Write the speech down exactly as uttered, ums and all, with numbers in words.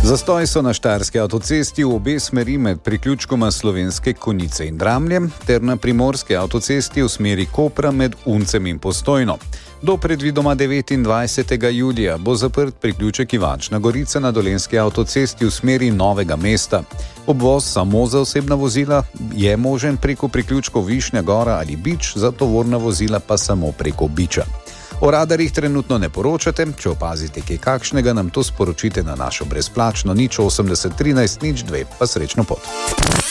Zastoj so na štajerski avtocesti v obe smeri med priključkoma Slovenske Konjice in Dramlje ter na primorski avtocesti v smeri Kopra med Uncem in Postojno. Do predvidoma devetindvajsetega julija bo zaprt priključek Ivačna Gorica na Dolenjski avtocesti v smeri Novega mesta. Obvoz samo za osebna vozila je možen preko priključkov Višnja Gora ali Bič, za tovorna vozila pa samo preko Biča. O radarjih trenutno ne poročate, če opazite kaj kakšnega, nam to sporočite na našo brezplačno nič osemdeset trinajst nič dve, pa srečno pot.